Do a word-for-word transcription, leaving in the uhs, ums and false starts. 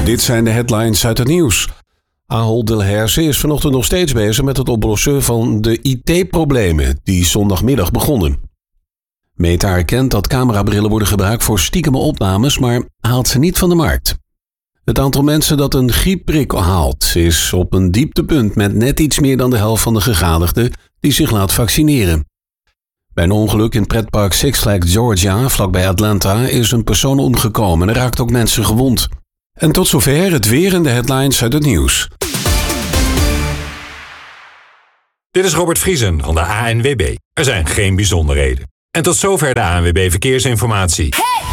Dit zijn de headlines uit het nieuws. Ahold Delhaize is vanochtend nog steeds bezig met het oplossen van de I T-problemen die zondagmiddag begonnen. Meta erkent dat camerabrillen worden gebruikt voor stiekeme opnames, maar haalt ze niet van de markt. Het aantal mensen dat een griepprik haalt is op een dieptepunt met net iets meer dan de helft van de gegadigden die zich laat vaccineren. Bij een ongeluk in pretpark Six Flags Georgia, vlakbij Atlanta, is een persoon omgekomen en er raakt ook mensen gewond. En tot zover het weer en de headlines uit het nieuws. Dit is Robert Vriesen van de A N W B. Er zijn geen bijzonderheden. En tot zover de A N W B Verkeersinformatie. Hey!